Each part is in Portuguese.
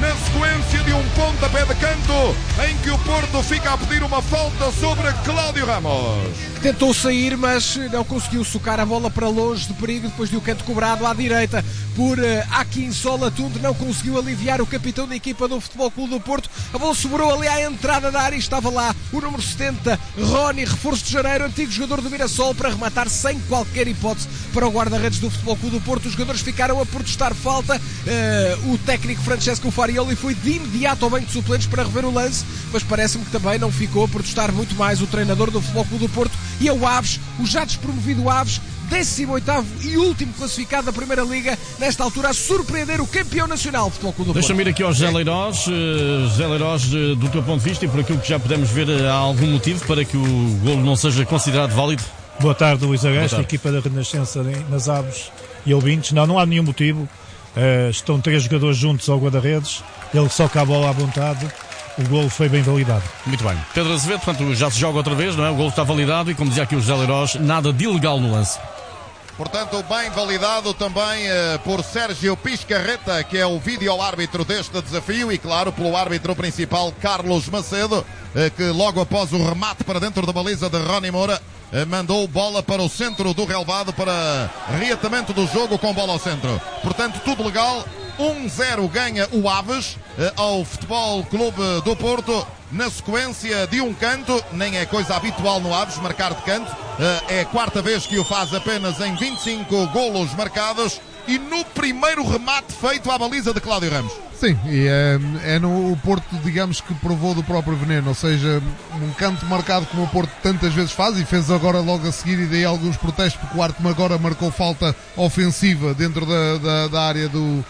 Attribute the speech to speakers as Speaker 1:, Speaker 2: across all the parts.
Speaker 1: na sequência de um pontapé de canto em que o Porto fica a pedir uma falta sobre Cláudio Ramos.
Speaker 2: Tentou sair, mas não conseguiu socar a bola para longe de perigo depois de o canto cobrado à direita por Akinsola Tunde. Não conseguiu aliviar o capitão da equipa do Futebol Clube do Porto. A bola sobrou ali à entrada da área e estava lá o número 70, Rony, reforço de Janeiro, antigo jogador do Mirassol, para rematar sem qualquer hipótese para o guarda-redes do Futebol Clube do Porto. Os jogadores ficaram a protestar falta. O técnico Francesco Farioli foi de imediato ao banco de suplentes para rever o lance, mas parece-me que também não ficou a protestar muito mais o treinador do Futebol Clube do Porto. E é o Aves, o já despromovido Aves, 18º e último classificado da Primeira Liga, nesta altura a surpreender o campeão nacional do Futebol Clube do Porto.
Speaker 3: Deixa-me ir aqui ao José Leiroz. José Leiroz, do teu ponto de vista e por aquilo que já podemos ver, há algum motivo para que o golo não seja considerado válido?
Speaker 4: Boa tarde, Luís Agreste, equipa da Renascença nas Aves e ouvintes. Não há nenhum motivo. Estão 3 jogadores juntos ao guarda-redes, ele soca a bola à vontade. O golo foi bem validado.
Speaker 3: Muito bem. Pedro Azevedo, portanto, já se joga outra vez, não é? O golo está validado e, como dizia aqui o José Leiroz, nada de ilegal no lance.
Speaker 1: Portanto, bem validado também por Sérgio Piscarreta, que é o vídeo-árbitro deste desafio, e claro, pelo árbitro principal, Carlos Macedo, que logo após o remate para dentro da baliza de Rony Moura, mandou bola para o centro do relvado para reatamento do jogo com bola ao centro. Portanto, tudo legal. 1-0 ganha o Aves ao Futebol Clube do Porto na sequência de um canto. Nem é coisa habitual no Aves marcar de canto. É a 4ª vez que o faz apenas em 25 golos marcados e no primeiro remate feito à baliza de Cláudio Ramos.
Speaker 5: Sim, e é no Porto, digamos, que provou do próprio veneno, ou seja, um canto marcado como o Porto tantas vezes faz e fez agora logo a seguir, e daí alguns protestos porque o Arthur agora marcou falta ofensiva dentro da área do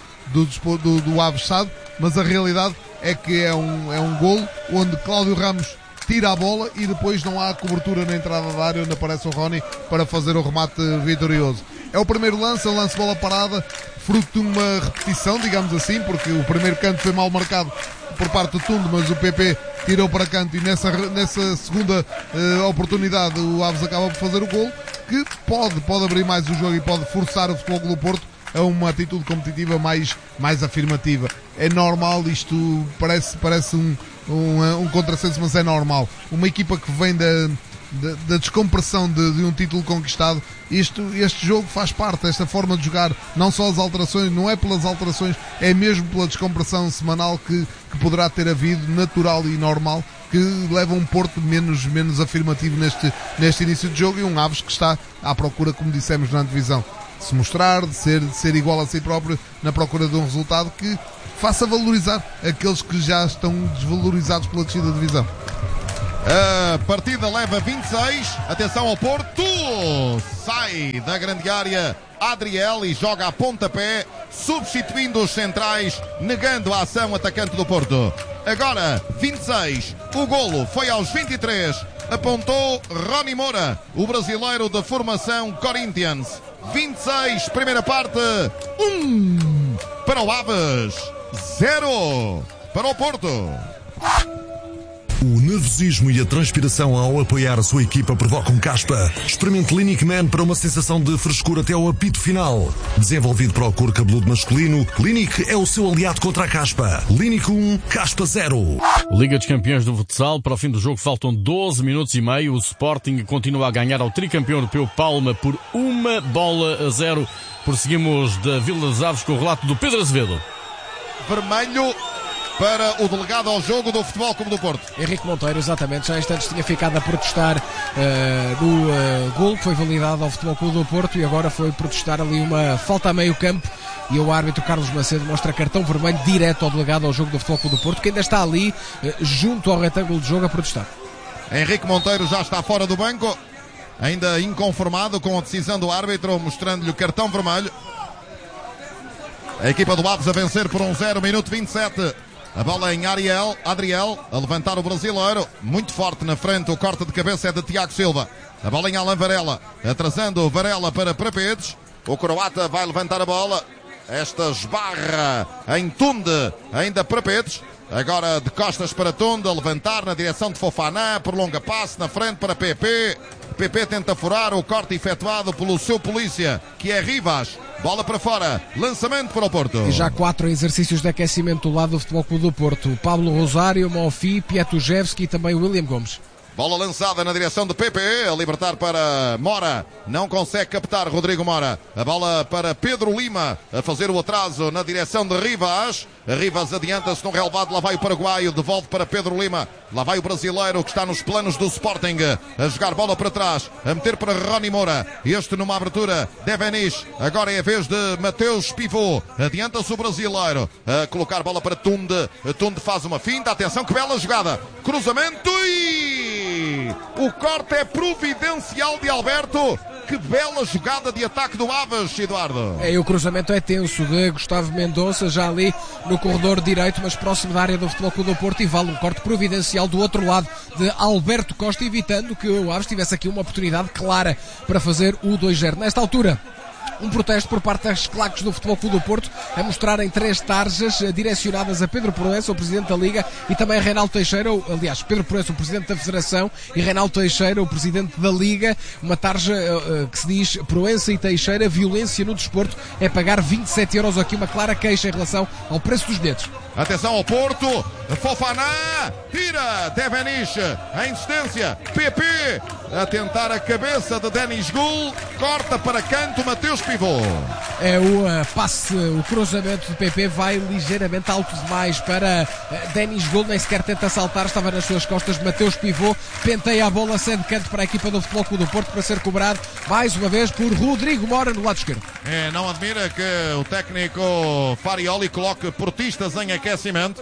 Speaker 5: Aves Sado, mas a realidade é que é um golo onde Cláudio Ramos tira a bola e depois não há cobertura na entrada da área onde aparece o Rony para fazer o remate vitorioso. É o primeiro lance de bola parada, fruto de uma repetição, digamos assim, porque o primeiro canto foi mal marcado por parte do Tunde, mas o PP tirou para canto e nessa segunda oportunidade o Aves acaba por fazer o golo, que pode abrir mais o jogo e pode forçar o Futebol Clube do Porto a uma atitude competitiva mais afirmativa. É normal, isto parece um contrassenso, mas é normal. Uma equipa que vem da descompressão de um título conquistado, este jogo faz parte desta forma de jogar, não só as alterações, não é pelas alterações, é mesmo pela descompressão semanal que poderá ter havido, natural e normal, que leva um Porto menos afirmativo neste início de jogo, e um Aves que está à procura, como dissemos na antevisão, de se mostrar, de ser igual a si próprio, na procura de um resultado que faça valorizar aqueles que já estão desvalorizados pela descida de divisão.
Speaker 1: A partida leva 26, atenção ao Porto, sai da grande área Adriel e joga a pontapé, substituindo os centrais, negando a ação atacante do Porto. Agora 26, o golo foi aos 23, apontou Rony Moura, o brasileiro da formação Corinthians. 26, primeira parte, 1 para o Aves, 0 para o Porto.
Speaker 6: O nervosismo e a transpiração ao apoiar a sua equipa provocam caspa. Experimente Clinic Man para uma sensação de frescura até ao apito final. Desenvolvido para o couro cabeludo masculino, Clinic é o seu aliado contra a caspa. Clinic 1, caspa 0.
Speaker 3: Liga dos Campeões do Futsal. Para o fim do jogo faltam 12 minutos e meio. O Sporting continua a ganhar ao tricampeão europeu Palma por 1-0. Prosseguimos da Vila das Aves com o relato do Pedro Azevedo.
Speaker 1: Vermelho para o delegado ao jogo do Futebol Clube do Porto.
Speaker 2: Henrique Monteiro, exatamente, já há instantes tinha ficado a protestar no golo que foi validado ao Futebol Clube do Porto, e agora foi protestar ali uma falta a meio campo, e o árbitro Carlos Macedo mostra cartão vermelho direto ao delegado ao jogo do Futebol Clube do Porto, que ainda está ali junto ao retângulo de jogo a protestar.
Speaker 1: Henrique Monteiro já está fora do banco, ainda inconformado com a decisão do árbitro, mostrando-lhe o cartão vermelho. A equipa do Aves a vencer por 1-0, minuto 27. A bola em Adriel, a levantar o brasileiro, muito forte na frente, o corte de cabeça é de Tiago Silva. A bola em Alan Varela, atrasando Varela para Prapedes. O croata vai levantar a bola, esta esbarra em Tunde, ainda Prapedes. Agora de costas para Tunde, a levantar na direção de Fofana, prolonga passe na frente para PP. PP tenta furar o corte efetuado pelo seu polícia, que é Rivas. bola para fora, lançamento para o Porto.
Speaker 2: E já 4 exercícios de aquecimento do lado do Futebol Clube do Porto. Pablo Rosário, Mofi, Pietujevski e também William Gomes.
Speaker 1: Bola lançada na direção de PP, a libertar para Mora, não consegue captar Rodrigo Mora. A bola para Pedro Lima, a fazer o atraso na direção de Rivas. Rivas adianta-se no relevado, lá vai o paraguaio, devolve para Pedro Lima. Lá vai o brasileiro que está nos planos do Sporting, a jogar bola para trás, a meter para Rony Moura. Este numa abertura, Devenis. Agora é a vez de Mateus Pivô. Adianta-se o brasileiro, a colocar bola para Tunde. Tunde faz uma finta, atenção que bela jogada. Cruzamento e... o corte é providencial de Alberto. Que bela jogada de ataque do Aves, Eduardo.
Speaker 2: O cruzamento é tenso de Gustavo Mendonça, já ali no corredor direito, mas próximo da área do Futebol Clube do Porto, e vale um corte providencial do outro lado de Alberto Costa, evitando que o Aves tivesse aqui uma oportunidade clara para fazer o 2-0. Nesta altura, um protesto por parte das claques do Futebol Clube do Porto a mostrarem 3 tarjas direcionadas a Pedro Proença, o Presidente da Liga, e também a Reinaldo Teixeira, aliás, Pedro Proença, o Presidente da Federação, e Reinaldo Teixeira, o Presidente da Liga. Uma tarja que se diz: Proença e Teixeira, violência no desporto, é pagar 27 euros. Aqui uma clara queixa em relação ao preço dos bilhetes.
Speaker 1: Atenção ao Porto, Fofana, tira, Devenis, a insistência, PP, a tentar a cabeça de Denis Gul, corta para canto, Mateus Pivô.
Speaker 2: É o passe, o cruzamento de PP vai ligeiramente alto demais para Denis Gul, nem sequer tenta saltar, estava nas suas costas. Mateus Pivô penteia a bola, cede canto para a equipa do Futebol Clube do Porto para ser cobrado mais uma vez por Rodrigo Mora no lado esquerdo.
Speaker 1: Não admira que o técnico Farioli coloque portistas em aquecimento.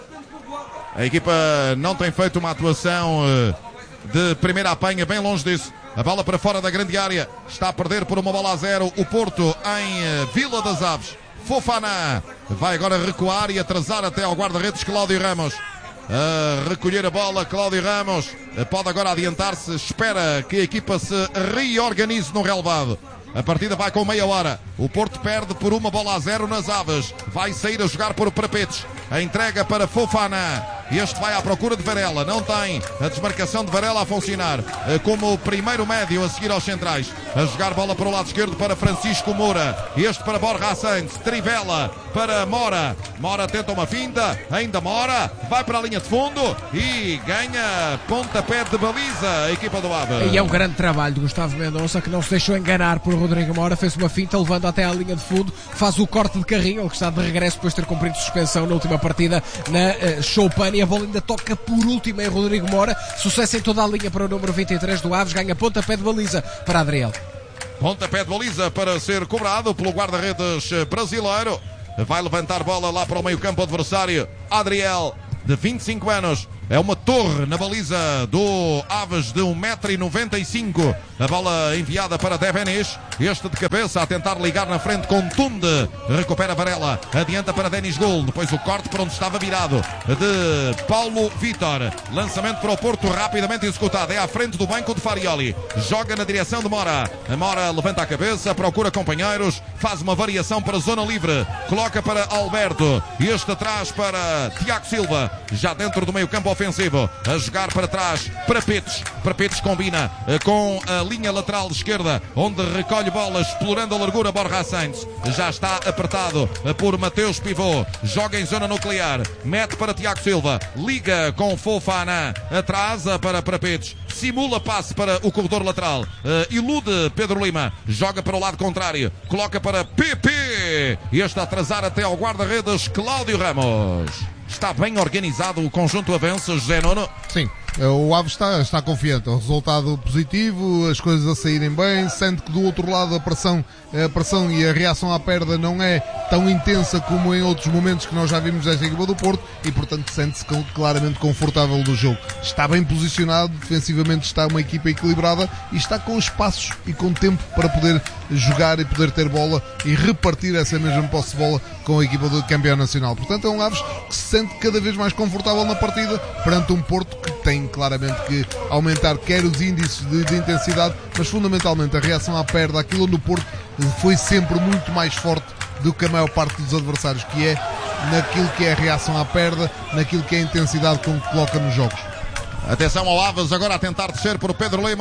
Speaker 1: A equipa não tem feito uma atuação de primeira apanha, bem longe disso. A bola para fora da grande área, está a perder por 1-0 o Porto em Vila das Aves. Fofana vai agora recuar e atrasar até ao guarda-redes Cláudio Ramos. A recolher a bola, Cláudio Ramos pode agora adiantar-se, espera que a equipa se reorganize no relevado. A partida vai com meia hora. O Porto perde por 1-0 nas Aves. Vai sair a jogar por Prapetes. A entrega para Fofana. Este vai à procura de Varela. Não tem a desmarcação de Varela a funcionar como o primeiro médio a seguir aos centrais. A jogar bola para o lado esquerdo para Francisco Moura. Este para Borja Sainz. Trivela para Mora. Mora tenta uma finta. Ainda Mora. Vai para a linha de fundo e ganha pontapé de baliza a equipa do Aves.
Speaker 2: E é um grande trabalho de Gustavo Mendonça, que não se deixou enganar por Rodrigo Mora. Fez uma finta levando até à linha de fundo. Faz o corte de carrinho. Ele que está de regresso depois de ter cumprido suspensão na última partida na Choupane. A bola ainda toca por último em Rodrigo Mora. Sucesso em toda a linha para o número 23 do Aves. Ganha pontapé de baliza para Adriel.
Speaker 1: Pontapé de baliza para ser cobrado pelo guarda-redes brasileiro. Vai levantar bola lá para o meio-campo adversário. Adriel, de 25 anos. É uma torre na baliza do Aves de 1,95 m. A bola enviada para Devenis. Este de cabeça a tentar ligar na frente com Tunde. Recupera Varela. Adianta para Denis Gul. Depois o corte para onde estava virado de Paulo Vitor. Lançamento para o Porto rapidamente executado. É à frente do banco de Farioli. Joga na direção de Mora. A Mora levanta a cabeça, procura companheiros. Faz uma variação para a zona livre. Coloca para Alberto. Este atrás para Tiago Silva. Já dentro do meio campo ofensivo. A jogar para trás para Petes. Para Petes combina com a linha lateral esquerda, onde recolhe bola, explorando a largura Borja Sainz. Já está apertado por Mateus Pivô. Joga em zona nuclear. Mete para Tiago Silva. Liga com Fofana. Atrasa para Petes. Simula passe para o corredor lateral. Ilude Pedro Lima. Joga para o lado contrário. Coloca para PP. E este a atrasar até ao guarda-redes Cláudio Ramos. Está bem organizado o conjunto avança, José Nuno?
Speaker 5: Sim, o Aves está confiante, o resultado positivo, as coisas a saírem bem, sente que do outro lado a pressão e a reação à perda não é tão intensa como em outros momentos que nós já vimos desta equipa do Porto e portanto sente-se claramente confortável do jogo. Está bem posicionado, defensivamente está uma equipa equilibrada e está com espaços e com tempo para poder jogar e poder ter bola e repartir essa mesma posse de bola com a equipa do campeão nacional. Portanto é um Aves que se sente cada vez mais confortável na partida perante um Porto que tem claramente que aumentar quer os índices de intensidade, mas fundamentalmente a reação à perda, aquilo no Porto foi sempre muito mais forte do que a maior parte dos adversários, que é naquilo que é a reação à perda, naquilo que é a intensidade com que coloca nos jogos.
Speaker 1: Atenção ao Aves, agora a tentar descer por Pedro Lima.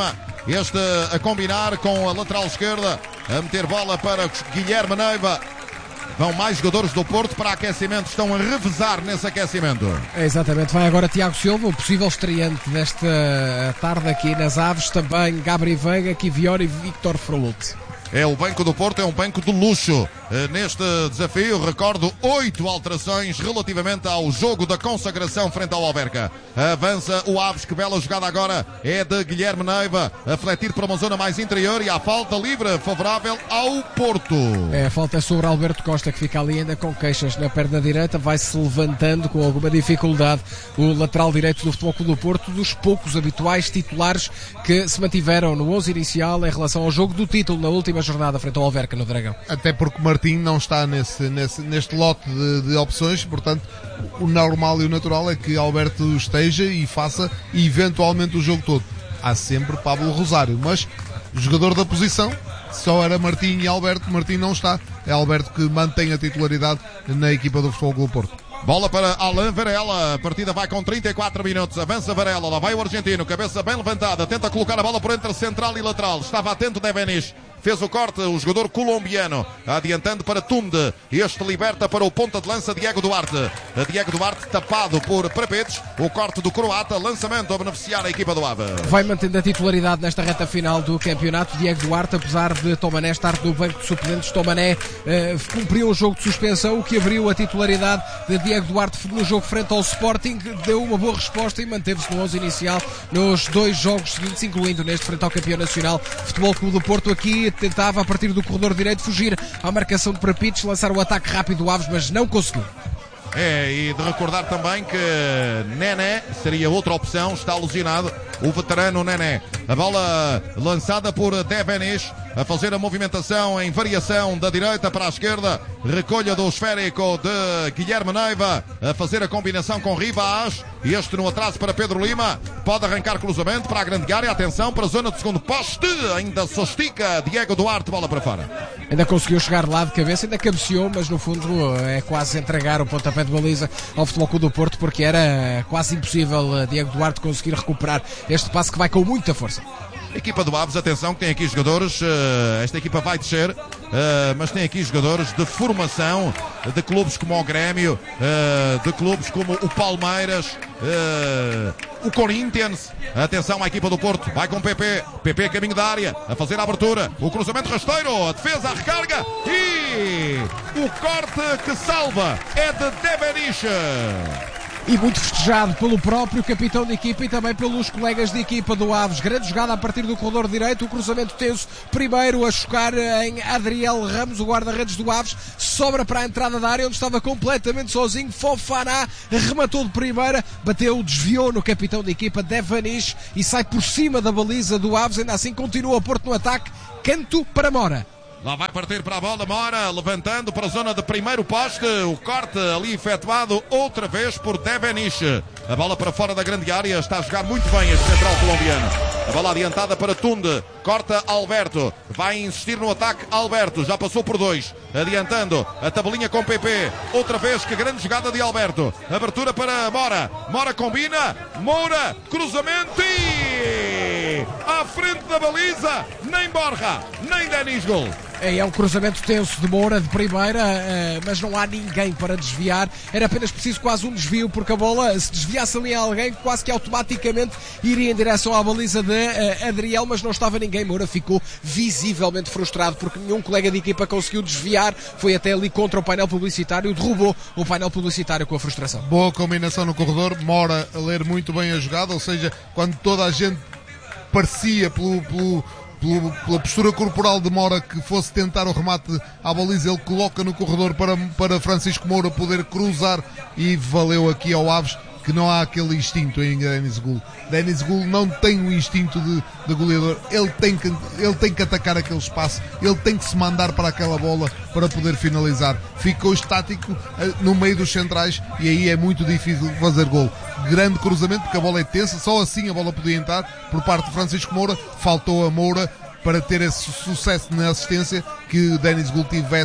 Speaker 1: Este a combinar com a lateral esquerda, a meter bola para Guilherme Neiva. Vão mais jogadores do Porto para aquecimento, estão a revezar nesse aquecimento.
Speaker 2: Exatamente, vai agora Tiago Silva, o possível estreante desta tarde aqui nas Aves, também Gabri Veiga, Kivior e Victor Frolute.
Speaker 1: É o banco do Porto, é um banco de luxo neste desafio. Recordo 8 alterações relativamente ao jogo da consagração frente ao Alverca. Avança o Aves, que bela jogada agora é de Guilherme Neiva, a fletir para uma zona mais interior e a falta livre favorável ao Porto.
Speaker 2: A falta é sobre Alberto Costa, que fica ali ainda com queixas na perna direita, vai-se levantando com alguma dificuldade o lateral direito do Futebol Clube do Porto, dos poucos habituais titulares que se mantiveram no 11 inicial em relação ao jogo do título na última jornada frente ao Alverca no Dragão.
Speaker 5: Até porque Martim não está neste lote de opções, portanto o normal e o natural é que Alberto esteja e faça eventualmente o jogo todo. Há sempre Pablo Rosário, mas jogador da posição só era Martim e Alberto. Martim não está, é Alberto que mantém a titularidade na equipa do Futebol Clube do Porto.
Speaker 1: Bola para Alain Varela, a partida vai com 34 minutos, avança Varela, lá vai o argentino, cabeça bem levantada, tenta colocar a bola por entre central e lateral, estava atento Devenish. Fez o corte, o jogador colombiano, adiantando para Tunde. Este liberta para o ponta de lança Diego Duarte. Diego Duarte tapado por Prapetes. O corte do croata, lançamento a beneficiar a equipa do Ave.
Speaker 2: Vai mantendo a titularidade nesta reta final do campeonato. Diego Duarte, apesar de Tomané estar no banco de suplentes, Tomané cumpriu o jogo de suspensão, o que abriu a titularidade de Diego Duarte no jogo frente ao Sporting. Deu uma boa resposta e manteve-se no 11 inicial nos 2 jogos seguintes, incluindo neste frente ao campeão nacional Futebol Clube do Porto. Aqui tentava a partir do corredor direito fugir à marcação de Prapites, lançar o ataque rápido do Aves, mas não conseguiu.
Speaker 1: E de recordar também que Nené seria outra opção, está alucinado o veterano Nené. A bola lançada por Devenish, a fazer a movimentação em variação da direita para a esquerda, recolha do esférico de Guilherme Neiva, a fazer a combinação com Rivas, e este no atraso para Pedro Lima, pode arrancar cruzamento para a grande área, atenção para a zona de segundo poste, ainda se estica Diego Duarte, bola para fora.
Speaker 2: Ainda conseguiu chegar lá de cabeça, ainda cabeceou, mas no fundo é quase entregar o pontapé de baliza ao Futebol Clube do Porto, porque era quase impossível Diego Duarte conseguir recuperar este passe que vai com muita força.
Speaker 1: Equipa do Aves, atenção que tem aqui jogadores, esta equipa vai descer, mas tem aqui jogadores de formação de clubes como o Grêmio, de clubes como o Palmeiras, o Corinthians. Atenção à equipa do Porto, vai com PP caminho da área, a fazer a abertura, o cruzamento rasteiro, a defesa, a recarga e o corte que salva é de Devenish.
Speaker 2: E muito festejado pelo próprio capitão de equipa e também pelos colegas de equipa do Aves. Grande jogada a partir do corredor direito, o cruzamento tenso, primeiro a chocar em Adriel Ramos, o guarda-redes do Aves, sobra para a entrada da área onde estava completamente sozinho. Fofana rematou de primeira, bateu, desviou no capitão de equipa Devenish e sai por cima da baliza do Aves. Ainda assim continua o Porto no ataque, canto para Mora.
Speaker 1: Lá vai partir para a bola, Mora, levantando para a zona de primeiro poste, o corte ali efetuado outra vez por Devenish. A bola para fora da grande área, está a jogar muito bem este central colombiano. A bola adiantada para Tunde, corta Alberto, vai insistir no ataque Alberto, já passou por 2, adiantando a tabelinha com PP, outra vez que grande jogada de Alberto, abertura para Mora, Mora combina, Moura, cruzamento e à frente da baliza, nem Borja, nem Denis Gol.
Speaker 2: É um cruzamento tenso de Moura de primeira, mas não há ninguém para desviar. Era apenas preciso quase um desvio, porque a bola, se desviasse ali a alguém, quase que automaticamente iria em direção à baliza de Adriel, mas não estava ninguém. Moura ficou visivelmente frustrado porque nenhum colega de equipa conseguiu desviar. Foi até ali contra o painel publicitário, derrubou o painel publicitário com a frustração.
Speaker 5: Boa combinação no corredor, Mora a ler muito bem a jogada, ou seja, quando toda a gente parecia pela postura corporal de Mora que fosse tentar o remate à baliza, ele coloca no corredor para Francisco Moura poder cruzar, e valeu aqui ao Aves, que não há aquele instinto em Denis Gul. Denis Gul não tem o instinto de goleador, ele tem que atacar aquele espaço, ele tem que se mandar para aquela bola para poder finalizar. Ficou estático no meio dos centrais e aí é muito difícil fazer gol. Grande cruzamento, porque a bola é tensa, só assim a bola podia entrar por parte de Francisco Moura. Faltou a Moura para ter esse sucesso na assistência, que o Denis Gul tivesse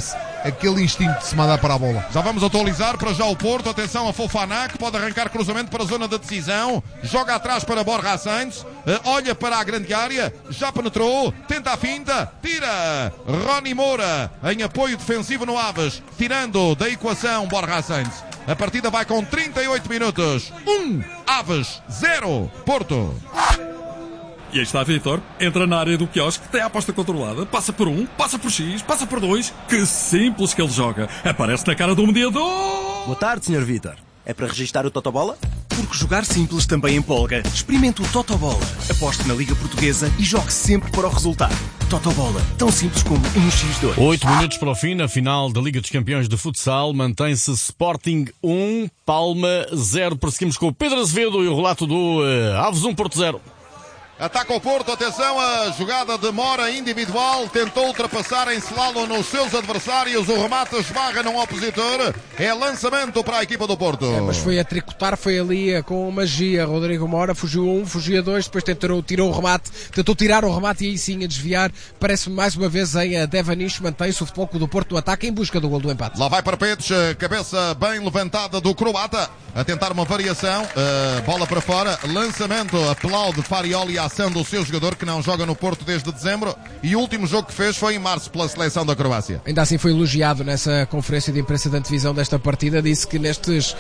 Speaker 5: aquele instinto de se mandar para a bola.
Speaker 1: Já vamos atualizar para já o Porto. Atenção a Fofana, que pode arrancar cruzamento para a zona da decisão. Joga atrás para Borja Sainz. Olha para a grande área. Já penetrou. Tenta a finta. Tira. Rony Moura em apoio defensivo no Aves. Tirando da equação Borja Sainz. A partida vai com 38 minutos. 1, Aves, 0, Porto.
Speaker 7: E aí está Vitor, entra na área do quiosque, tem a aposta controlada, passa por 1, passa por X, passa por 2. Que simples que ele joga. Aparece na cara do mediador.
Speaker 8: Boa tarde, Sr. Vitor. É para registar o Totobola? Porque jogar simples também empolga. Experimente o Totobola. Aposte na Liga Portuguesa e jogue sempre para o resultado. Totobola, tão simples como 1x2.
Speaker 3: 8 minutos para o fim, na final da Liga dos Campeões de Futsal, mantém-se Sporting 1, Palma 0. Prosseguimos com o Pedro Azevedo e o relato do Aves 1, Porto 0.
Speaker 1: Ataca o Porto, atenção, a jogada de Mora individual, tentou ultrapassar em slalom nos seus adversários, o remate esbarra num opositor, é lançamento para a equipa do Porto.
Speaker 2: Mas foi a tricotar, foi ali com magia, Rodrigo Mora, fugiu 1, fugia 2, depois tirou o remate, tentou tirar o remate e aí sim a desviar, parece-me mais uma vez em Devanish, mantém-se o Futebol Clube do Porto no ataque em busca do gol do empate.
Speaker 1: Lá vai para Petes, cabeça bem levantada do croata, a tentar uma variação, bola para fora, lançamento, aplaude Farioli a ação do seu jogador que não joga no Porto desde dezembro e o último jogo que fez foi em março pela seleção da Croácia.
Speaker 2: Ainda assim foi elogiado nessa conferência de imprensa de antevisão desta partida, disse que nestes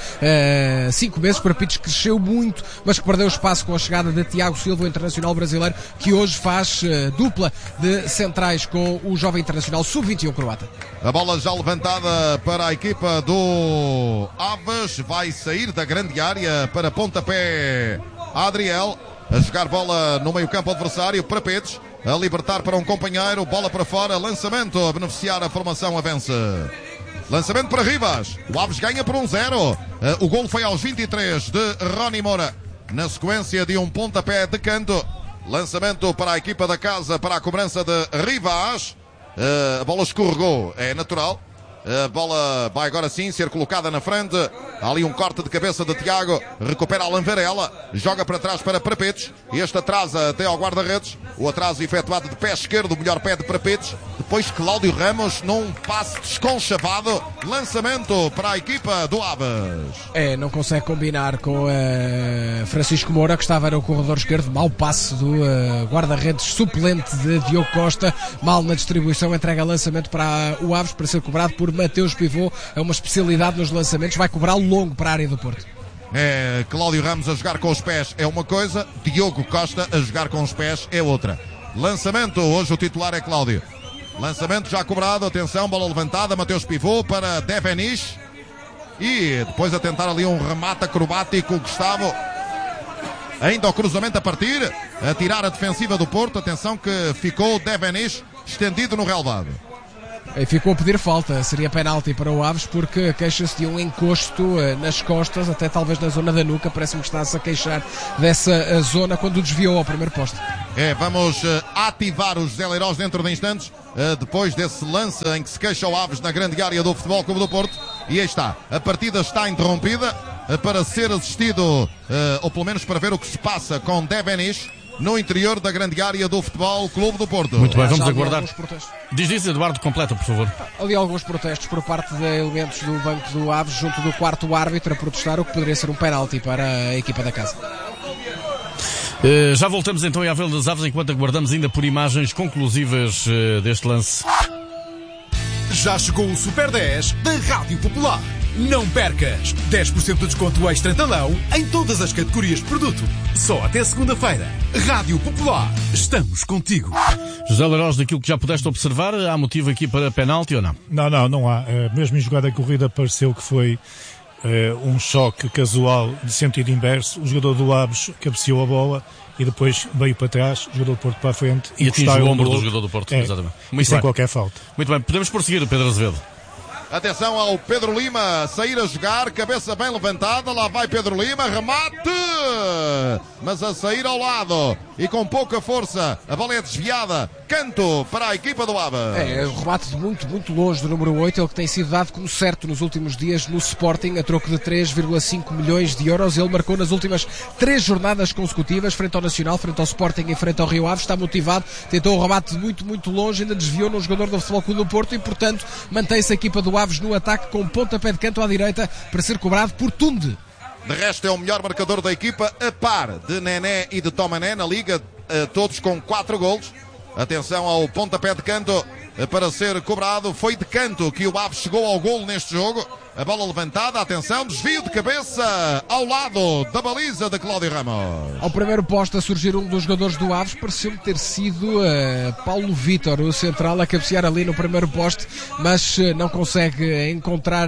Speaker 2: 5 meses para Pitos cresceu muito, mas que perdeu espaço com a chegada de Tiago Silva, o internacional brasileiro, que hoje faz dupla de centrais com o jovem internacional sub-21 croata.
Speaker 1: A bola já levantada para a equipa do Aves, vai sair da grande área para pontapé Adriel. A jogar bola no meio-campo adversário para Petes, a libertar para um companheiro, bola para fora, lançamento a beneficiar a formação, avança. Lançamento para Rivas, o Aves ganha por 1-0. O gol foi aos 23 de Rony Moura, na sequência de um pontapé de canto. Lançamento para a equipa da casa, para a cobrança de Rivas. A bola escorregou, é natural. A bola vai agora sim ser colocada na frente. Há ali um corte de cabeça de Tiago. Recupera Alan Varela. Joga para trás para Prapetes. Este atrasa até ao guarda-redes. O atraso efetuado de pé esquerdo. O melhor pé de Prapetes. Depois Cláudio Ramos num passe desconchavado. Lançamento para a equipa do Aves.
Speaker 2: Não consegue combinar com Francisco Moura, que estava no corredor esquerdo. Mau passe do guarda-redes suplente de Diogo Costa. Mal na distribuição. Entrega lançamento para o Aves para ser cobrado por Mateus Pivô. É uma especialidade nos lançamentos. Vai cobrar longo para a área do Porto.
Speaker 1: Cláudio Ramos a jogar com os pés é uma coisa. Diogo Costa a jogar com os pés é outra. Lançamento. Hoje o titular é Cláudio. Lançamento já cobrado. Atenção, bola levantada. Mateus Pivô para Devanish. E depois a tentar ali um remate acrobático. Gustavo. Ainda o cruzamento a partir. A tirar a defensiva do Porto. Atenção que ficou Devanish estendido no relvado.
Speaker 2: E ficou a pedir falta, seria penalti para o Aves, porque queixa-se de um encosto nas costas, até talvez na zona da nuca. Parece-me que está-se a queixar dessa zona quando desviou ao primeiro poste.
Speaker 1: Vamos ativar os José Leiroz dentro de instantes, depois desse lance em que se queixa o Aves na grande área do Futebol Clube do Porto. E aí está, a partida está interrompida para ser assistido, ou pelo menos para ver o que se passa com Devanish no interior da grande área do Futebol Clube do Porto.
Speaker 3: Muito bem, vamos aguardar. Diz Eduardo, completa, por favor.
Speaker 2: Ali alguns protestos por parte de elementos do banco do Aves junto do quarto árbitro a protestar o que poderia ser um penalti para a equipa da casa.
Speaker 3: Já voltamos então à Vila das Aves enquanto aguardamos ainda por imagens conclusivas deste lance.
Speaker 9: Já chegou o Super 10 da Rádio Popular. Não percas! 10% de desconto extra em talão em todas as categorias de produto. Só até segunda-feira. Rádio Popular. Estamos contigo.
Speaker 3: José Leiroz, daquilo que já pudeste observar, há motivo aqui para penalti ou não?
Speaker 4: Não há. Mesmo em jogada corrida pareceu que foi um choque casual de sentido inverso. O jogador do Aves cabeceou a bola e depois veio para trás, o jogador do Porto para a frente.
Speaker 3: E atingiu o ombro do jogador do Porto, exatamente.
Speaker 4: Muito sem qualquer falta.
Speaker 3: Muito bem, podemos prosseguir, Pedro Azevedo.
Speaker 1: Atenção ao Pedro Lima, sair a jogar, cabeça bem levantada, lá vai Pedro Lima, remate, mas a sair ao lado e com pouca força, a bola é desviada, canto para a equipa do Aves.
Speaker 2: É um remate de muito longe do número 8, ele que tem sido dado como certo nos últimos dias no Sporting, a troco de 3,5 milhões de euros. Ele marcou nas últimas 3 jornadas consecutivas, frente ao Nacional, frente ao Sporting e frente ao Rio Ave. Está motivado, tentou o remate de muito longe, ainda desviou num jogador do Futebol Clube do Porto e, portanto, mantém-se a equipa do Aves no ataque com pontapé de canto à direita para ser cobrado por Tunde.
Speaker 1: De resto é o melhor marcador da equipa, a par de Nené e de Tomané na Liga, todos com 4 golos. Atenção ao pontapé de canto para ser cobrado. Foi de canto que o Aves chegou ao golo neste jogo. A bola levantada, atenção, desvio de cabeça ao lado da baliza de Cláudio Ramos.
Speaker 2: Ao primeiro posto a surgir um dos jogadores do Aves, pareceu-me ter sido Paulo Vítor, o central, a cabecear ali no primeiro poste, mas não consegue encontrar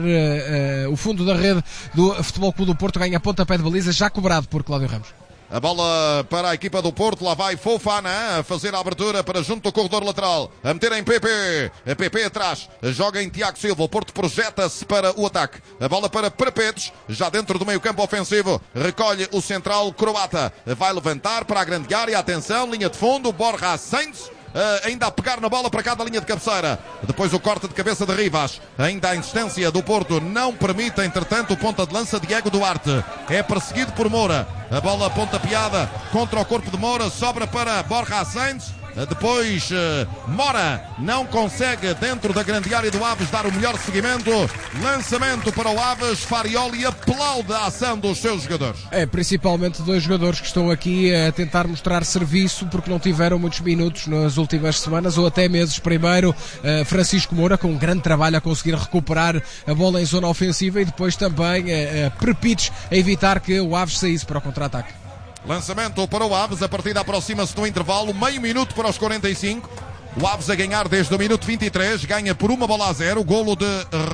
Speaker 2: o fundo da rede do Futebol Clube do Porto. Ganha pontapé de baliza, já cobrado por Cláudio Ramos.
Speaker 1: A bola para a equipa do Porto, lá vai Fofana a fazer a abertura para junto do corredor lateral, a meter em PP, a PP atrás, joga em Tiago Silva, o Porto projeta-se para o ataque, a bola para Parapetes, já dentro do meio campo ofensivo, recolhe o central croata, vai levantar para a grande área, atenção, linha de fundo, Borja Sainz, ainda a pegar na bola para cada linha de cabeceira. Depois o corte de cabeça de Rivas. Ainda a insistência do Porto não permite, entretanto, o ponta de lança Diego Duarte. É perseguido por Moura. A bola pontapeada contra o corpo de Moura. Sobra para Borja Sainz. Depois Mora não consegue dentro da grande área do Aves dar o melhor seguimento. Lançamento para o Aves. Farioli aplaude a ação dos seus jogadores.
Speaker 2: É, principalmente 2 jogadores que estão aqui a tentar mostrar serviço porque não tiveram muitos minutos nas últimas semanas ou até meses. Primeiro Francisco Moura com um grande trabalho a conseguir recuperar a bola em zona ofensiva e depois também Prepites a evitar que o Aves saísse para o contra-ataque.
Speaker 1: Lançamento para o Aves, a partida aproxima-se do intervalo, meio minuto para os 45. O Aves a ganhar desde o minuto 23, ganha por 1-0, golo de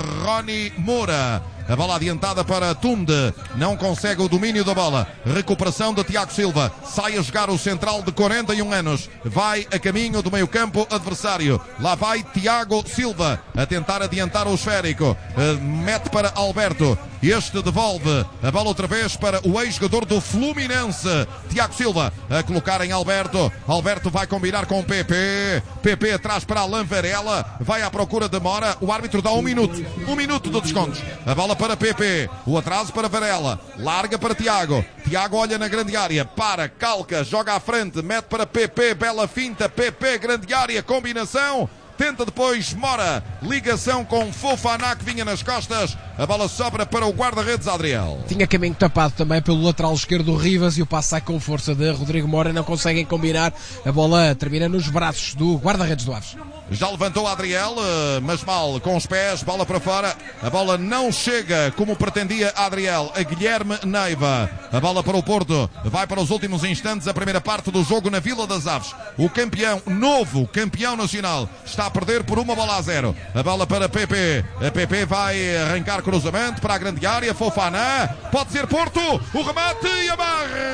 Speaker 1: Rony Moura. A bola adiantada para Tunde, não consegue o domínio da bola. Recuperação de Tiago Silva, sai a jogar o central de 41 anos. Vai a caminho do meio campo adversário. Lá vai Tiago Silva a tentar adiantar o esférico. Mete para Alberto. Este devolve a bola outra vez para o ex-jogador do Fluminense. Tiago Silva a colocar em Alberto. Alberto vai combinar com PP. PP atrás para Alain Varela. Vai à procura de Mora. O árbitro dá 1 minuto. 1 minuto de descontos. A bola para PP. O atraso para Varela. Larga para Tiago. Tiago olha na grande área. Para, calca, joga à frente. Mete para PP. Bela finta. PP, grande área. Combinação. Tenta depois Mora, ligação com Fofana que vinha nas costas, a bola sobra para o guarda-redes Adriel.
Speaker 2: Tinha caminho tapado também pelo lateral esquerdo Rivas e o passe sai com força de Rodrigo Mora, não conseguem combinar, a bola termina nos braços do guarda-redes do Aves.
Speaker 1: Já levantou Adriel, mas mal, com os pés, bola para fora, a bola não chega como pretendia Adriel, a Guilherme Neiva, a bola para o Porto, vai para os últimos instantes, a primeira parte do jogo na Vila das Aves, o campeão, novo campeão nacional, está a perder por 1-0, a bola para PP, a PP vai arrancar cruzamento para a grande área, Fofana, pode ser Porto, o remate e a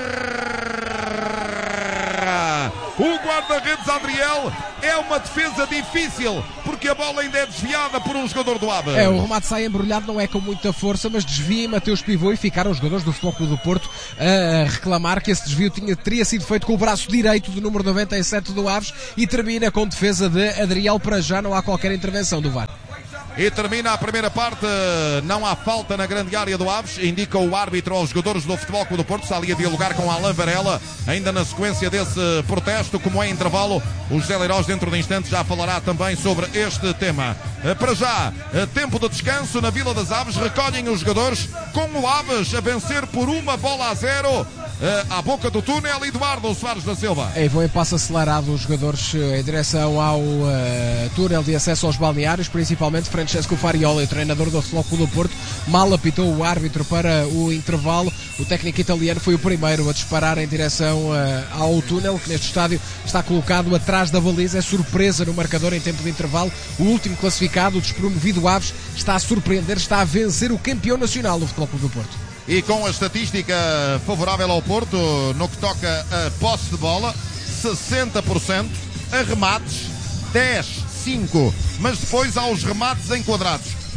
Speaker 1: barra. O guarda-redes Adriel, é uma defesa difícil, porque a bola ainda é desviada por um jogador do Aves.
Speaker 2: O remate sai embrulhado, não é com muita força, mas desvia em Mateus Pivô e ficaram os jogadores do Futebol Clube do Porto a reclamar que esse desvio teria sido feito com o braço direito do número 97 do Aves e termina com defesa de Adriel. Para já não há qualquer intervenção do VAR.
Speaker 1: E termina a primeira parte, não há falta na grande área do Aves, indica o árbitro aos jogadores do Futebol Clube do Porto, está ali a dialogar com Alain Varela, ainda na sequência desse protesto, como é intervalo, o José Leiroz dentro de instantes já falará também sobre este tema. Para já, tempo de descanso na Vila das Aves, recolhem os jogadores com o Aves a vencer por 1-0. À boca do túnel, Eduardo Soares da Silva.
Speaker 2: Vão em passo acelerado os jogadores em direção ao túnel de acesso aos balneários, principalmente Francesco Farioli, o treinador do Futebol Clube do Porto. Mal apitou o árbitro para o intervalo. O técnico italiano foi o primeiro a disparar em direção ao túnel, que neste estádio está colocado atrás da baliza. É surpresa no marcador em tempo de intervalo. O último classificado, o despromovido Aves, está a surpreender, está a vencer o campeão nacional do Futebol Clube do Porto.
Speaker 1: E com a estatística favorável ao Porto, no que toca a posse de bola, 60%, a remates, 10-5, mas depois há os remates enquadrados.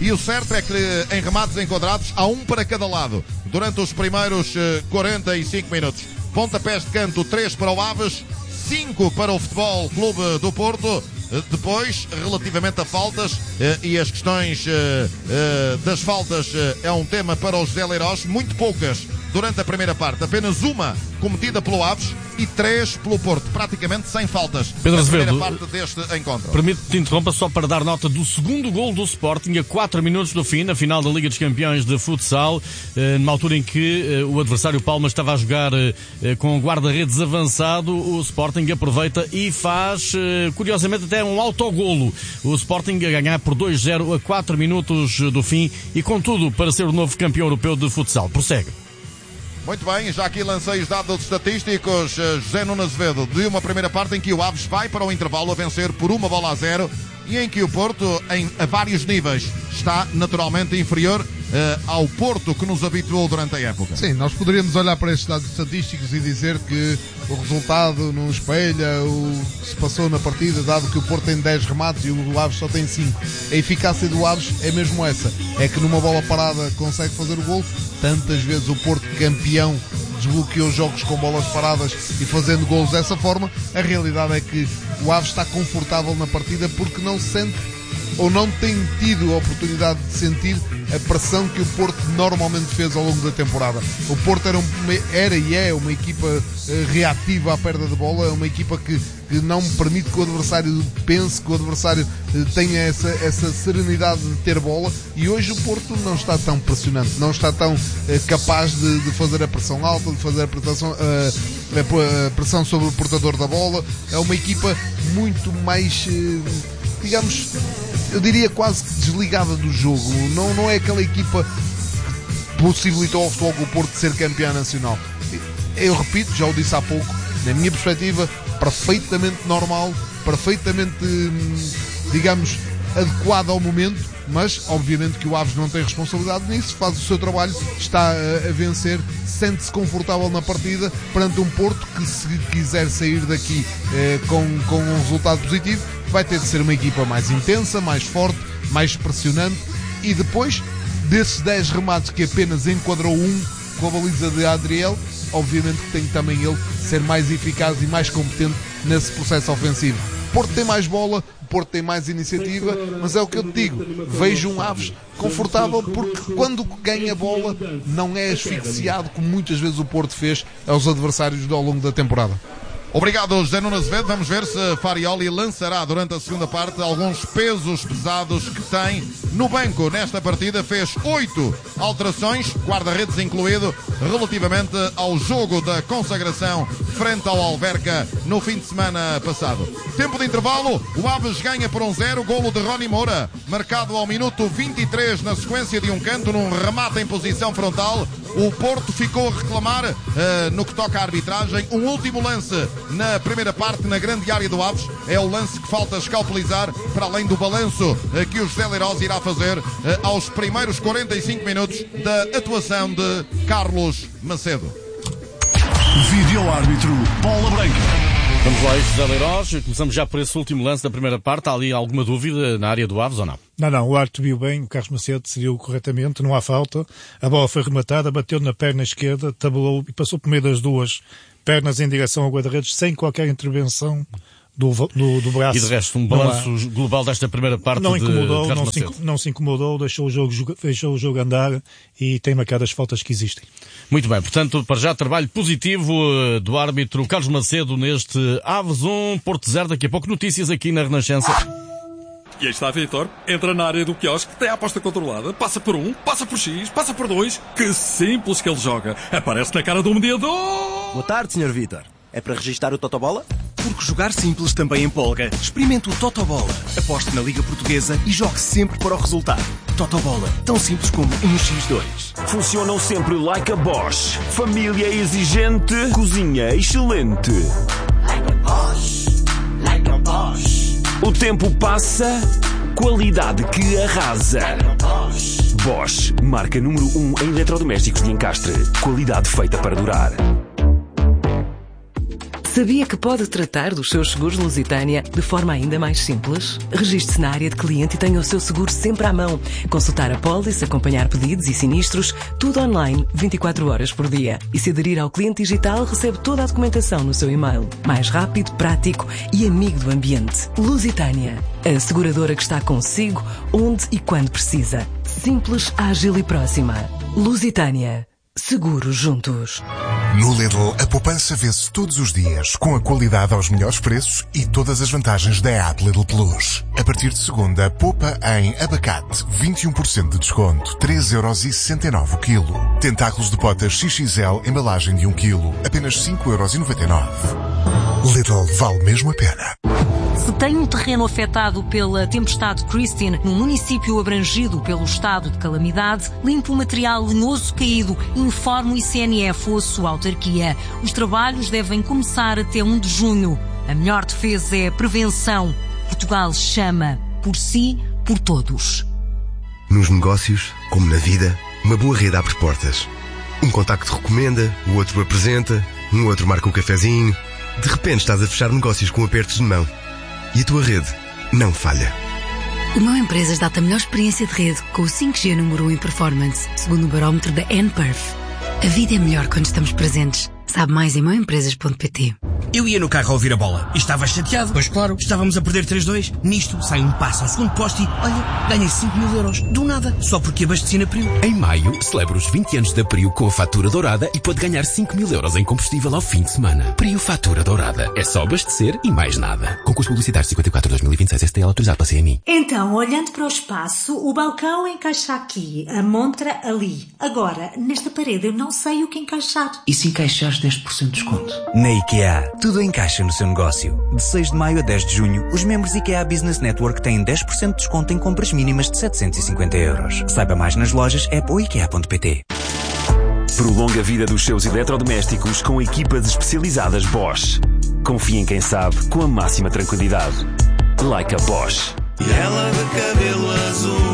Speaker 1: E o certo é que em remates enquadrados há um para cada lado durante os primeiros 45 minutos. Pontapés de canto, 3 para o Aves, 5 para o Futebol Clube do Porto. Depois, relativamente a faltas e as questões das faltas, é um tema para o José Leiroz. Muito poucas durante a primeira parte, apenas uma cometida pelo Aves e 3 pelo Porto, praticamente sem faltas.
Speaker 3: Pedro
Speaker 1: na primeira
Speaker 3: Azevedo,
Speaker 1: parte deste encontro.
Speaker 3: Permite-te interrompa só para dar nota do segundo gol do Sporting a 4 minutos do fim, na final da Liga dos Campeões de Futsal, numa altura em que o adversário Palmas estava a jogar com guarda-redes avançado. O Sporting aproveita e faz, curiosamente, até um autogolo. O Sporting a ganhar por 2-0 a 4 minutos do fim e, contudo, para ser o novo campeão europeu de futsal. Prossegue.
Speaker 1: Muito bem, já aqui lancei os dados estatísticos, José Nuno Azevedo, de uma primeira parte em que o Aves vai para o intervalo a vencer por 1-0 e em que o Porto, a vários níveis, está naturalmente inferior ao Porto que nos habituou durante a época.
Speaker 5: Sim, nós poderíamos olhar para estes dados estatísticos e dizer que o resultado não espelha o que se passou na partida, dado que o Porto tem 10 remates e o Aves só tem 5. A eficácia do Aves é mesmo essa, é que numa bola parada consegue fazer o gol. Tantas vezes o Porto, campeão, desbloqueou jogos com bolas paradas e fazendo golos dessa forma. A realidade é que o Aves está confortável na partida porque não sente ou não tem tido a oportunidade de sentir a pressão que o Porto normalmente fez ao longo da temporada. O Porto era e é uma equipa reativa à perda de bola, é uma equipa que não permite que o adversário pense, que o adversário tenha essa serenidade de ter bola, e hoje o Porto não está tão pressionante, não está tão capaz de fazer a pressão alta, de fazer a pressão sobre o portador da bola. É uma equipa muito mais, digamos, eu diria quase que desligada do jogo. Não é aquela equipa que possibilitou ao Futebol Clube do Porto ser campeão nacional. Eu repito, já o disse há pouco, na minha perspectiva, perfeitamente normal, perfeitamente, digamos, adequado ao momento, mas obviamente que o Aves não tem responsabilidade nisso, faz o seu trabalho, está a vencer, sente-se confortável na partida perante um Porto que, se quiser sair daqui com um resultado positivo, vai ter de ser uma equipa mais intensa, mais forte, mais pressionante, e depois desses 10 remates que apenas enquadrou um com a baliza de Adriel, obviamente que tem também ele ser mais eficaz e mais competente nesse processo ofensivo. O Porto tem mais bola, o Porto tem mais iniciativa, mas é o que eu te digo, vejo um Aves confortável porque quando ganha bola não é asfixiado como muitas vezes o Porto fez aos adversários ao longo da temporada.
Speaker 1: Obrigado, José Nuno Azevedo. Vamos ver se Farioli lançará durante a segunda parte alguns pesos pesados que tem no banco. Nesta partida fez 8 alterações, guarda-redes incluído, relativamente ao jogo da consagração frente ao Alverca no fim de semana passado. Tempo de intervalo, o Aves ganha por 1-0, golo de Rony Moura, marcado ao minuto 23 na sequência de um canto, num remate em posição frontal. O Porto ficou a reclamar, no que toca à arbitragem, um último lance na primeira parte, na grande área do Aves. É o lance que falta escalpelizar, para além do balanço que o José Leiroz irá fazer aos primeiros 45 minutos da atuação de Carlos Macedo.
Speaker 6: Vídeo-árbitro Bola Branca.
Speaker 3: Vamos lá, José Leiroz. Começamos já por esse último lance da primeira parte. Há ali alguma dúvida na área do Aves ou não?
Speaker 4: Não, o árbitro viu bem, o Carlos Macedo decidiu corretamente, não há falta. A bola foi rematada, bateu na perna esquerda, tabulou e passou por meio das duas pernas em direção ao guarda-redes, sem qualquer intervenção do braço.
Speaker 3: E de resto, um balanço global desta primeira parte
Speaker 4: não incomodou,
Speaker 3: não
Speaker 4: se incomodou, deixou o jogo andar e tem marcado as faltas que existem.
Speaker 3: Muito bem, portanto, para já trabalho positivo do árbitro Carlos Macedo neste Aves 1, Porto 0. Daqui a pouco notícias aqui na Renascença.
Speaker 7: E aí está Vitor, entra na área do quiosque, tem a aposta controlada, passa por 1, passa por X, passa por 2, que simples que ele joga, aparece na cara do mediador.
Speaker 8: Boa tarde, Sr. Vitor. É para registar o Totobola? Porque jogar simples também empolga. Experimente o Totobola. Aposte na Liga Portuguesa e jogue sempre para o resultado. Totobola, tão simples como 1x2.
Speaker 10: Funcionam sempre like a Bosch. Família exigente, cozinha excelente.
Speaker 11: Like a Bosch, like a Bosch.
Speaker 10: O tempo passa, qualidade que arrasa.
Speaker 11: Like a Bosch.
Speaker 10: Bosch, marca número 1 em eletrodomésticos de encastre. Qualidade feita para durar.
Speaker 12: Sabia que pode tratar dos seus seguros Lusitânia de forma ainda mais simples? Registre-se na área de cliente e tenha o seu seguro sempre à mão. Consultar a pólice, acompanhar pedidos e sinistros, tudo online, 24 horas por dia. E se aderir ao cliente digital, recebe toda a documentação no seu e-mail. Mais rápido, prático e amigo do ambiente. Lusitânia, a seguradora que está consigo, onde e quando precisa. Simples, ágil e próxima. Lusitânia. Seguros juntos.
Speaker 13: No Lidl, a poupança vê-se todos os dias, com a qualidade aos melhores preços e todas as vantagens da app Lidl Plus. A partir de segunda, poupa em abacate, 21% de desconto, 3,69€ o quilo. Tentáculos de potas XXL, embalagem de 1 quilo, apenas 5,99€. Lidl, vale mesmo a pena.
Speaker 14: Se tem um terreno afetado pela tempestade Christine, num município abrangido pelo estado de calamidade, limpe o material lenhoso caído, informe o ICNF ou a sua autarquia. Os trabalhos devem começar até 1 de junho. A melhor defesa é a prevenção. Portugal chama por si, por todos.
Speaker 15: Nos negócios, como na vida, uma boa rede abre portas. Um contacto recomenda, o outro apresenta, um outro marca um cafezinho. De repente estás a fechar negócios com apertos de mão. E a tua rede não falha.
Speaker 16: O Meu Empresas dá-te a melhor experiência de rede com o 5G número 1 em performance, segundo o barómetro da nPerf. A vida é melhor quando estamos presentes. Sabe mais em meuempresas.pt.
Speaker 17: Eu ia no carro a ouvir a bola e estava chateado.
Speaker 18: Pois claro.
Speaker 17: Estávamos a perder 3-2. Nisto, sai um passo ao segundo posto e, olha, ganhei 5.000€. Do nada. Só porque abasteci na Prio.
Speaker 19: Em maio, celebra os 20 anos da Prio com a fatura dourada e pode ganhar 5.000€ em combustível ao fim de semana. Prio Fatura Dourada. É só abastecer e mais nada. Concurso publicitário 54/2026 STL autorizado pela CMI.
Speaker 20: Então, olhando para o espaço, o balcão encaixa aqui, a montra ali. Agora, nesta parede eu não sei o que encaixar.
Speaker 21: E se encaixares 10% de desconto? Na IKEA, tudo encaixa no seu negócio. De 6 de maio a 10 de junho, os membros IKEA Business Network têm 10% de desconto em compras mínimas de 750€. Saiba mais nas lojas, app ou ikea.pt.
Speaker 10: Prolonga a vida dos seus eletrodomésticos com equipas especializadas Bosch. Confie em quem sabe com a máxima tranquilidade. Like a Bosch.
Speaker 22: E ela de cabelo azul.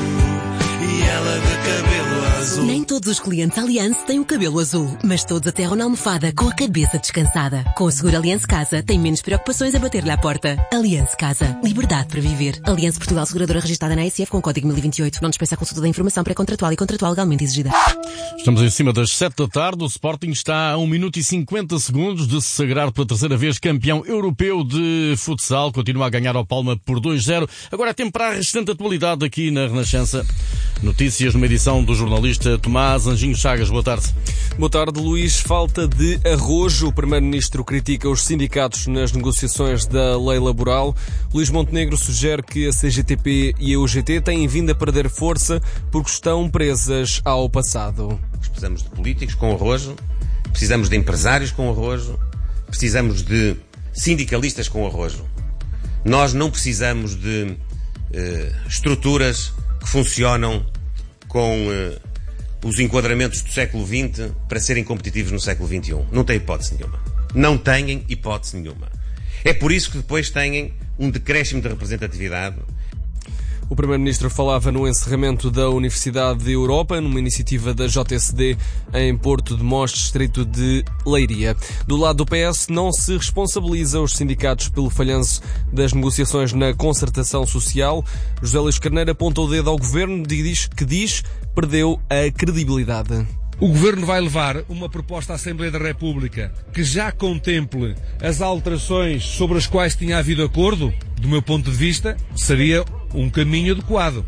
Speaker 22: E ela de cabelo azul.
Speaker 23: Nem todos os clientes Allianz têm o cabelo azul, mas todos aterram na almofada com a cabeça descansada. Com o seguro Allianz Casa, tem menos preocupações a bater-lhe à porta. Allianz Casa. Liberdade para viver. Allianz Portugal, seguradora registrada na ASF com código 1028. Não dispensa a consulta da informação pré-contratual e contratual legalmente exigida.
Speaker 3: Estamos em cima das 7 da tarde. O Sporting está a 1 minuto e 50 segundos de se sagrar pela terceira vez campeão europeu de futsal. Continua a ganhar ao Palma por 2-0. Agora é tempo para a restante atualidade aqui na Renascença. Notícias numa edição do jornalista Tomás Anjinho Chagas. Boa tarde.
Speaker 24: Boa tarde, Luís. Falta de arrojo. O Primeiro-Ministro critica os sindicatos nas negociações da lei laboral. Luís Montenegro sugere que a CGTP e a UGT têm vindo a perder força porque estão presas ao passado.
Speaker 25: Precisamos de políticos com arrojo, precisamos de empresários com arrojo, precisamos de sindicalistas com arrojo. Nós não precisamos de estruturas que funcionam com os enquadramentos do século XX para serem competitivos no século XXI. Não tem hipótese nenhuma. Não têm hipótese nenhuma. É por isso que depois têm um decréscimo de representatividade.
Speaker 24: O Primeiro-Ministro falava no encerramento da Universidade de Europa, numa iniciativa da JSD em Porto de Mós, distrito de Leiria. Do lado do PS, não se responsabiliza os sindicatos pelo falhanço das negociações na concertação social. José Luís Carneiro aponta o dedo ao Governo que diz perdeu a credibilidade.
Speaker 26: O Governo vai levar uma proposta à Assembleia da República que já contemple as alterações sobre as quais tinha havido acordo? Do meu ponto de vista, seria um caminho adequado.